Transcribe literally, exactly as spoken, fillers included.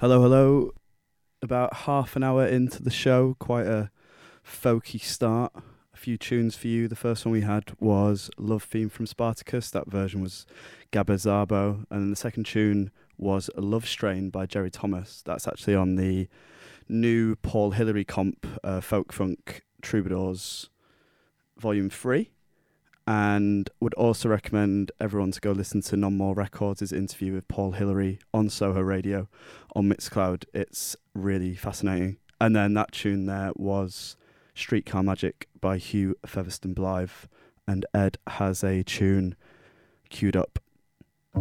Hello, hello. About half an hour into the show, quite a folky start. A few tunes for you. The first one we had was Love Theme from Spartacus. That version was Gabba Zabo. And then the second tune was Love Strain by Jerry Thomas. That's actually on the new Paul Hillary comp, uh, Folk Funk Troubadours Volume three. And would also recommend everyone to go listen to Non More Records' interview with Paul Hillary on Soho Radio on Mixcloud. It's really fascinating. And then that tune there was Streetcar Magic by Hugh Featherstone Blythe. And Ed has a tune queued up